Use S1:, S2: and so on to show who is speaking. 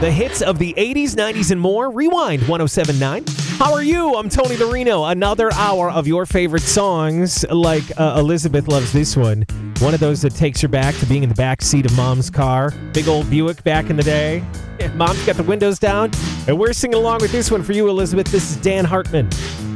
S1: The hits of the 80s, 90s, and more. Rewind 1079. How are you? I'm Tony Marino. Another hour of your favorite songs, like Elizabeth loves this one. One of those that takes her back to being in the back seat of Mom's car. Big old Buick back in the day. Mom's got the windows down. And we're singing along with this one for you, Elizabeth. This is Dan Hartman.